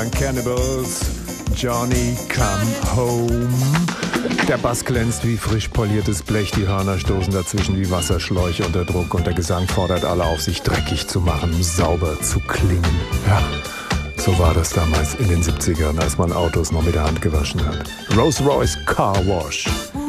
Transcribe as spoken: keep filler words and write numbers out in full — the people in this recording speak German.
Young Cannibals, Johnny Come Home. Der Bass glänzt wie frisch poliertes Blech, die Hörner stoßen dazwischen wie Wasserschläuche unter Druck und der Gesang fordert alle auf, sich dreckig zu machen, um sauber zu klingen. Ja, so war das damals in den siebzigern, als man Autos noch mit der Hand gewaschen hat. Rolls-Royce Car Wash.